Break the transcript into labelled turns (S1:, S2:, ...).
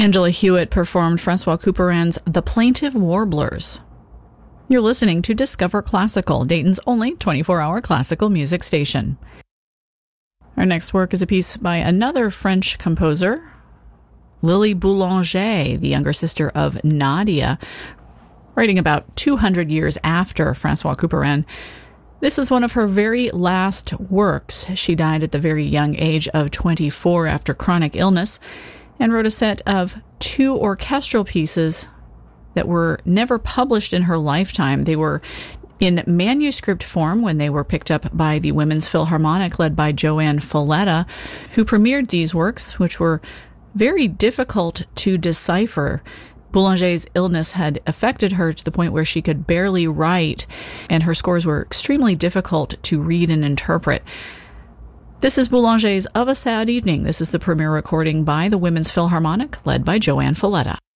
S1: Angela Hewitt performed Francois Couperin's The Plaintive Warblers. You're listening to Discover Classical, Dayton's only 24-hour classical music station. Our next work is a piece by another French composer, Lily Boulanger, the younger sister of Nadia, writing about 200 years after Francois Couperin. This is one of her very last works. She died at the very young age of 24 after chronic illness, and wrote a set of 2 orchestral pieces that were never published in her lifetime. They were in manuscript form when they were picked up by the Women's Philharmonic, led by Joanne Falletta, who premiered these works, which were very difficult to decipher. Boulanger's illness had affected her to the point where she could barely write, and her scores were extremely difficult to read and interpret. This is Boulanger's Of a Sad Evening. This is the premiere recording by the Women's Philharmonic, led by Joanne Falletta.